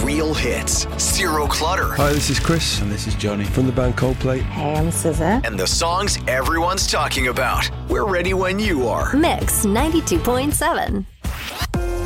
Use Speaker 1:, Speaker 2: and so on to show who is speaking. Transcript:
Speaker 1: real hits, zero clutter.
Speaker 2: Hi, this is Chris.
Speaker 3: And this is Johnny.
Speaker 2: From the band Coldplay.
Speaker 4: Hey, I'm SZA.
Speaker 1: And the songs everyone's talking about. We're ready when you are.
Speaker 5: Mix 92.7.